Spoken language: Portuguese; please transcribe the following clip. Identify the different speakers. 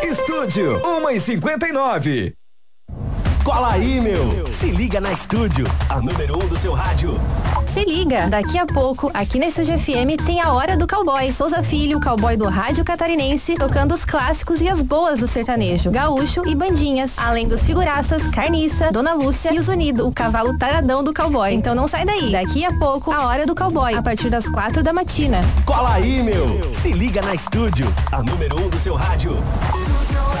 Speaker 1: Estúdio 1:59.
Speaker 2: Cola aí, meu! Se liga na Estúdio, a número 1 do seu rádio.
Speaker 3: Se liga, daqui a pouco, aqui na Estúdio FM tem a Hora do Cowboy. Souza Filho, cowboy do rádio catarinense, tocando os clássicos e as boas do sertanejo, gaúcho e bandinhas. Além dos figuraças, Carniça, Dona Lúcia e os Unidos, o cavalo taradão do cowboy. Então não sai daí, daqui a pouco, a Hora do Cowboy, a partir das 4 da matina.
Speaker 2: Cola aí, meu! Se liga na Estúdio, a número 1 do seu rádio.